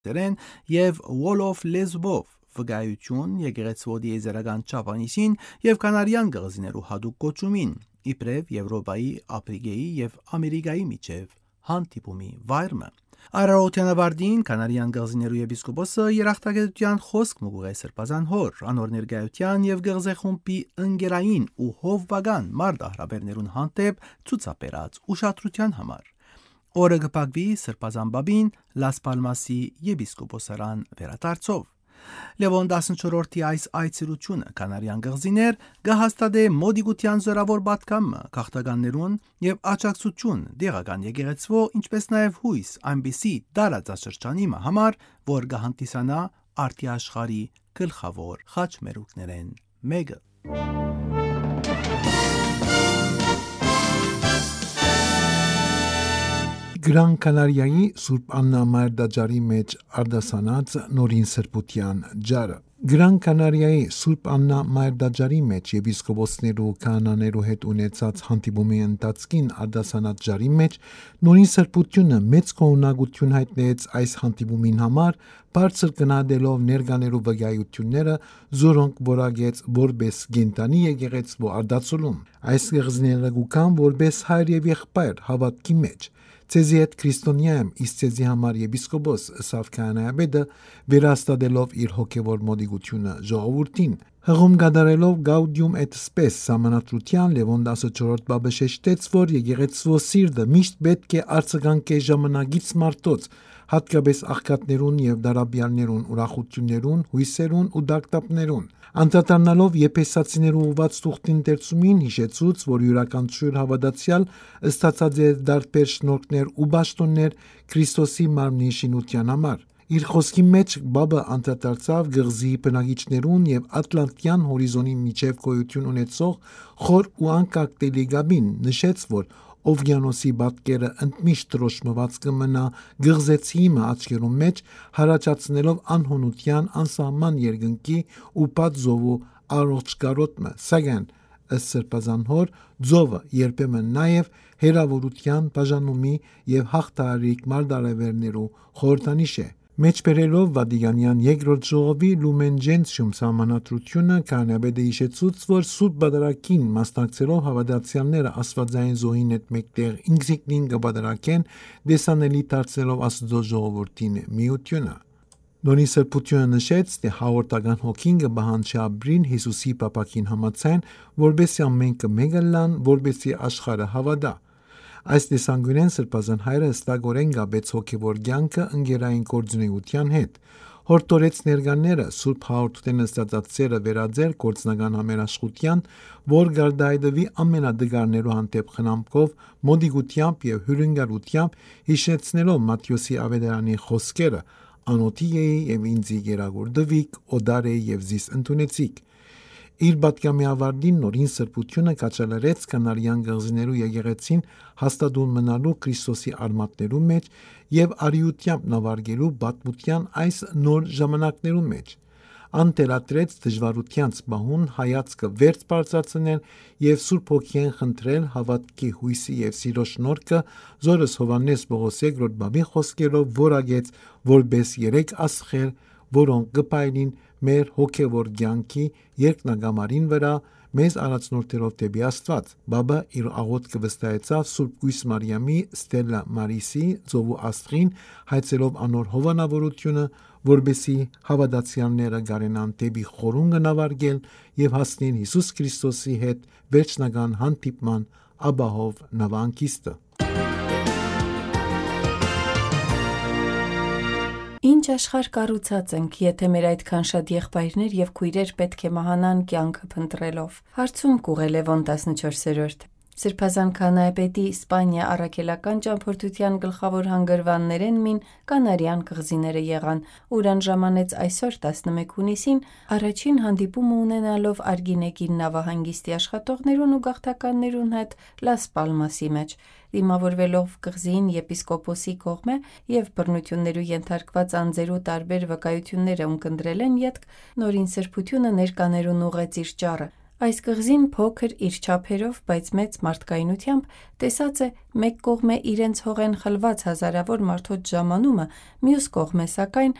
Տերեն եւ Wolof լեզվով վկայություն եկեղեցու դիեզերական չափանիշին եւ կանարյան գղզիներու հadoop կոչումին իբրև Եվրոպայի, Աֆրիկայի եւ Ամերիկայի միջև հանդիպումի վայրը Արարողությանավարդին կանարյան գղզիներու եպիսկոպոսը երախտագիտության խոսք մուգուղե սրբազան հոր անոր ներկայության եւ գղզեխումբի ընկերային ու հովվական մարդահրավերներուն հանդեպ ցուցաբերած ուշադրության համար Օրը կպակվի Սրբազան Բաբին Լաս Պալմասի եպիսկոպոսարան վերադարձով Լևոն 14-րդի այս այցելությունը կանարյան գղզիներ կհաստատե մոդիգության զորավոր պատգամը քաղաքականներուն եւ աջակցություն դեղական եկեղեցվո ինչպես նաեւ հույս այնպիսի տարածաշրջանի համար որ կհանդիսանա արդի աշխարհի գլխավոր խաչմերուկներեն մեկը Գրան Կանարիայի Սուրբ Աննա Մայրդաջարի մեջ արդասանած նորին սրբության ջարը Գրան Կանարիայի Սուրբ Աննա Մայրդաջարի մեջ եպիսկոպոսներու քահանաներու հետ ունեցած հանդիպումի ընթացքին արդասանած ջարի մեջ նորին սրբությունը մեծ կողմնակություն հայտնեց այս հանդիպումին համար բարձր գնահատելով ներկաներու վկայությունները զորոնք որագեց որբես գենտանի եկեղեցու արդացոլում այս գեղձները գուքան որբես հայր եւ եղբայր հավատքի մեջ Ցեզի հետ քրիստոնյա եմ, իսկ ցեզի համար եպիսկոպոս ըսավ քահանայապետը վերաստատելով իր հոգևոր մոդիգությունը ժողովրդին հղում գդարելով Gaudium et Spes համանատրության Լևոն 14-րդ բաբը շեշտեց, որ եկեղեցու սիրտը միշտ պետք է արձագանքե ժամանակից մարտոց հատկապես աղքատներուն եւ դարաբյալներուն ուրախություններուն, հույսերուն ու դակտապներուն Անդրադառնալով Եփեսացիներու ուված թուղթին դերցումին հիշեցուց, որ յուրաքանչյուր հավատացյալ ստացած է դարբեր շնորհքներ ու բաշտոններ Քրիստոսի մարմնի շինության համար Իր խոսքի մեջ բաբը անդրադարձավ գղզի բնակիչներուն եւ Ատլանտյան հորիզոնի միջև գոյություն ունեցող խոր ու անկարգելի գաբին նշեց, որ Օվկիանոսի բատկերը ընդմիշտ տրոշմված կմնա գղզեցիմը աչքերում մեջ հարաճացնելով անհոնության անսահման երկնքի ու պատզովու առողջ կարոտմը սակայն ըստ սրբազան հոր ձովը երբեմն նաև հերավորության բաժանումի եւ հաղթահարիկ մարտարևերներու խորհրդանիշ է Մեջբերելով Վատիկանյան երկրորդ ժողովի Lumen Gentium համանատրությունը կանաբեդը հիշեցուց, որ սուրբ բادرակին մասնակցելով հավատացյալները աստվածային զոհին հետ մեկտեղ ինքնին կբادرակեն դեսանելի դարձնելով Աստծո ժողովրդին միությունը Նորին սրբությունը նշեց, թե հաղորդական հոգին կբահանջի ապրին Հիսուսի պապակին համաձայն, որբեսի ամենքը մեկը լան, որբեսի աշխարհը հավատա Այս տեսանկյունեն սրբազան հայրը հստակորեն գաբեց հոգևոր կյանքը ընկերային գործունեության հետ։ Հորտորեց ներկաները Սուրբ հաղորդության ստացած սերը վերաձեր գործնական համերաշխության, որ գարդայդվի ամենադգարներու հանդեպ խնամքով, մոդիգությամբ եւ հյուրընկալությամբ հիշեցնելով Մատթեոսի ավետարանի խոսքերը. «Անոթի էի եւ ինձի գերագորդվիկ, օդար էի եւ զիս ընդունեցիք»։ Իր պատգամի ավարտին նորին սրբությունը կաչալերեց կանարյան գղզիներու եկեղեցին հաստատուն մնալու Քրիստոսի արմատներու մեջ եւ արիությամբ նավարգելու բատմության այս նոր ժամանակներու մեջ անտելատրեց դժվարությանց բահուն հայացքը վերջ բարձրացնել եւ Սուրբ Հոգին խնդրել հավատքի հույսի եւ սիրո շնորհքը զորս Հովանես Պողոս II բաբի խոսքերով որագեց որբես երեք աստղեր որոնք կպայլին մեր հոգևոր կյանքի երկնագամարին վրա մեզ առաջնորդելով դեպի Աստված բաբը իր աղոթքը վստահեցավ Սուրբ Գույս Մարիամի Ստելլա Մարիսի ծովու աստղին հայցելով անոր հովանավորությունը որբեսի հավատացյալները գարենան դեպի խորունգը նավարգել եւ հասնեն Հիսուս Քրիստոսի հետ վերջնական հանդիպման աբահով նավանկիստը Ինչ աշխարհ կառուցած ենք, եթե մեր այդքան շատ եղբայրներ եւ քույրեր պետք է մահանան կյանքը փնտրելով։ Հարցում կուղել Լևոն 14-րդ։ Սրբազան քահանայապետի Իսպանիա առաքելական ճամփորդության գլխավոր հանգրվաններեն մին կանարյան կղզիները եղան, ուրան ժամանեց այսօր 11 հունիսին առաջին հանդիպումը ունենալով Արգինեգին նավահանգիստի աշխատողներուն ու գաղթականներուն հետ Լաս Պալմասի մեջ, դիմավորվելով կղզին եպիսկոպոսի կողմէ եւ բռնություններու ենթարկված անձերու տարբեր վկայությունները ունկնդրել են յետք նորին սրբությունը ներկաներուն ուղեց իր ճառը։ Այս կղզին փոքր իր չափերով, բայց մեծ մարդկայնությամբ տեսած է մեկ կողմե իրենց հողեն խլված հազարավոր մարդոց ժամանումը, մյուս կողմե սակայն